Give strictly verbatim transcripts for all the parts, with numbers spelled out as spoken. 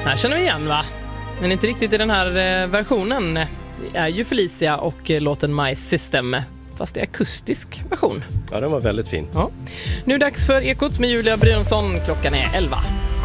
Här känner vi igen, va? Men inte riktigt i den här versionen. Det är ju Felicia och låten My System. Fast det är akustisk version. Ja, den var väldigt fin. Ja. Nu är det dags för Ekot med Julia Brynolfsson. Klockan är elva.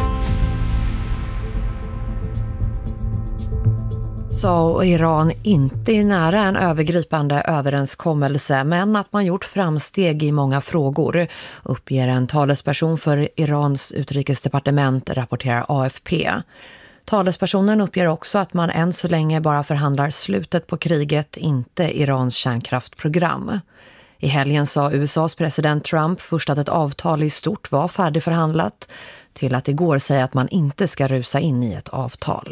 Så Iran inte är nära en övergripande överenskommelse, men att man gjort framsteg i många frågor, uppger en talesperson för Irans utrikesdepartement, rapporterar A F P. Talespersonen uppger också att man än så länge bara förhandlar slutet på kriget, inte Irans kärnkraftprogram. I helgen sa U S A:s president Trump först att ett avtal i stort var färdigförhandlat, till att igår säga att man inte ska rusa in i ett avtal.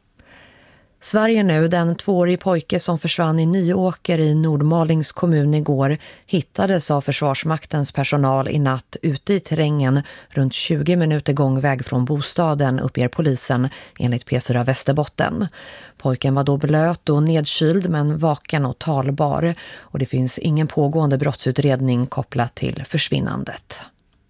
Sverige nu, den tvåårig pojke som försvann i Nyåker i Nordmalings kommun igår, hittades av Försvarsmaktens personal i natt ute i terrängen runt tjugo minuter gångväg från bostaden, uppger polisen enligt P fyra Västerbotten. Pojken var då blöt och nedkyld men vaken och talbar, och det finns ingen pågående brottsutredning kopplat till försvinnandet.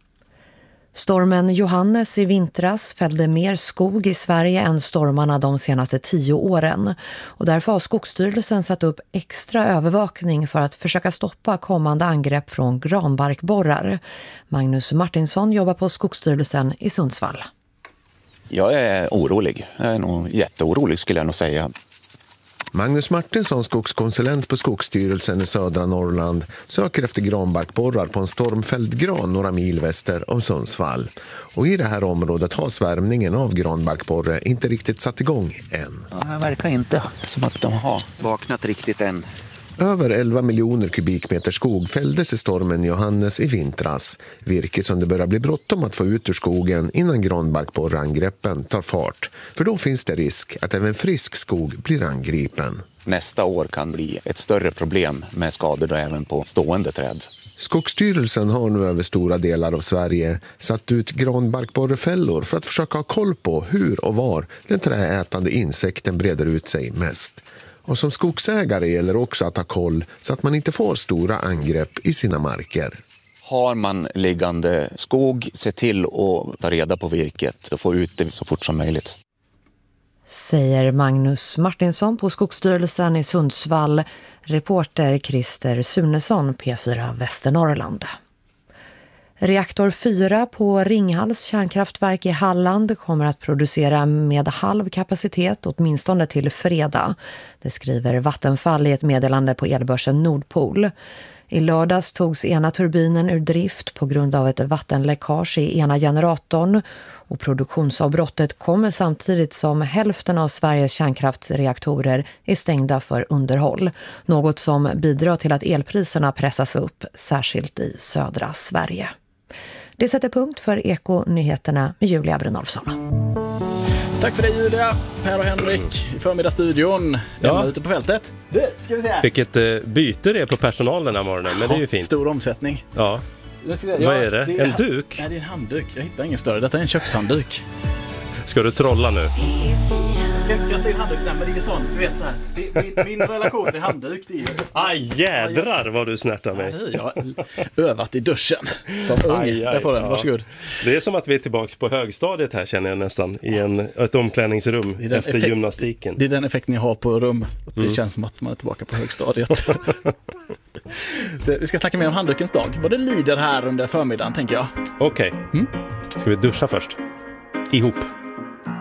Stormen Johannes i vintras fällde mer skog i Sverige än stormarna de senaste tio åren. Och därför har Skogsstyrelsen satt upp extra övervakning för att försöka stoppa kommande angrepp från granbarkborrar. Magnus Martinsson jobbar på Skogsstyrelsen i Sundsvall. Jag är orolig. Jag är nog jätteorolig skulle jag nog säga. Magnus Martinsson, skogskonsulent på Skogsstyrelsen i södra Norrland, söker efter granbarkborrar på en stormfälld gran några mil väster om Sundsvall. Och i det här området har svärmningen av granbarkborre inte riktigt satt igång än. Ja, det verkar inte som att de har vaknat riktigt än. Över elva miljoner kubikmeter skog fälldes i stormen Johannes i vintras. Virke som det börjar bli bråttom att få ut ur skogen innan granbarkborreangreppen tar fart. För då finns det risk att även frisk skog blir angripen. Nästa år kan bli ett större problem med skador då även på stående träd. Skogsstyrelsen har nu över stora delar av Sverige satt ut granbarkborrefällor för att försöka ha koll på hur och var den träätande insekten breder ut sig mest. Och som skogsägare gäller också att ha koll så att man inte får stora angrepp i sina marker. Har man liggande skog, se till att ta reda på virket och få ut det så fort som möjligt. Säger Magnus Martinsson på Skogsstyrelsen i Sundsvall, reporter Christer Sunesson, P fyra Västernorrland. Reaktor fyra på Ringhals kärnkraftverk i Halland kommer att producera med halv kapacitet åtminstone till fredag. Det skriver Vattenfall i ett meddelande på elbörsen Nordpol. I lördags togs ena turbinen ur drift på grund av ett vattenläckage i ena generatorn, och produktionsavbrottet kommer samtidigt som hälften av Sveriges kärnkraftsreaktorer är stängda för underhåll. Något som bidrar till att elpriserna pressas upp, särskilt i södra Sverige. Det sätter punkt för Eko-nyheterna med Julia Brynolfsson. Tack för det, Julia. Per och Henrik i förmiddagsstudion. Ja. Ute på fältet. Du, ska vi se. Vilket eh, byte det är på personalen den här morgonen, men det är ju fint. Stor omsättning. Ja. Ja, vad är det? det är en duk? Nej, det är en handduk. Jag hittar ingen större. Detta är en kökshandduk. Ska du trolla nu? Jag ska ställa handduk där, men det är sån, du vet så här. Det, min, min relation till handduk, det är ju... Aj, jädrar vad du snärtar mig. Jag har övat i duschen som ung. Aj, aj, där får den, ja. Varsågod. Det är som att vi är tillbaka på högstadiet här, känner jag nästan. I en, ett omklädningsrum efter effekt, gymnastiken. Det är den effekten jag har på rum. Det Mm. känns som att man är tillbaka på högstadiet. Så vi ska snacka mer om handdukens dag. Vad det lider här under förmiddagen, tänker jag. Okej. Okay. Mm? Ska vi duscha först? Ihop.